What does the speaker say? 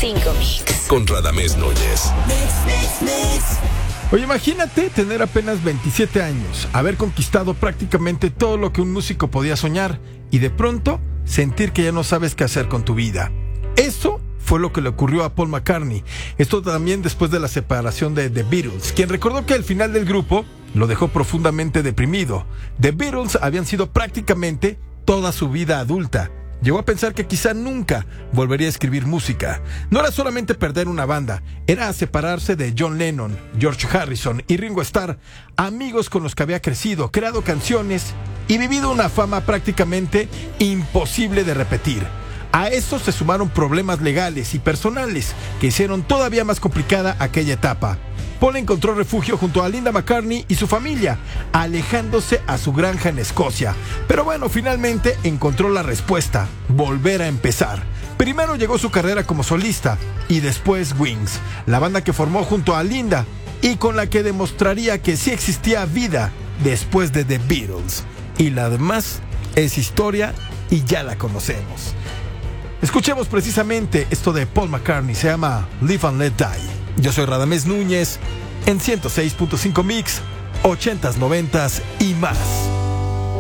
100.5 Mix. Con Radamés Núñez. Oye, imagínate tener apenas 27 años, haber conquistado prácticamente todo lo que un músico podía soñar y de pronto sentir que ya no sabes qué hacer con tu vida. Eso fue lo que le ocurrió a Paul McCartney. Esto también después de la separación de The Beatles, quien recordó que al final del grupo lo dejó profundamente deprimido. The Beatles habían sido prácticamente toda su vida adulta. Llegó a pensar que quizá nunca volvería a escribir música. No era solamente perder una banda, era separarse de John Lennon, George Harrison y Ringo Starr, amigos con los que había crecido, creado canciones y vivido una fama prácticamente imposible de repetir. A eso se sumaron problemas legales y personales que hicieron todavía más complicada aquella etapa. Paul encontró refugio junto a Linda McCartney y su familia, alejándose a su granja en Escocia. Pero bueno, finalmente encontró la respuesta: volver a empezar. Primero llegó su carrera como solista y después Wings, la banda que formó junto a Linda y con la que demostraría que sí existía vida después de The Beatles. Y la demás es historia y ya la conocemos. Escuchemos precisamente esto de Paul McCartney, se llama Live and Let Die. Yo soy Radamés Núñez en 106.5 Mix, 80s, 90s y más.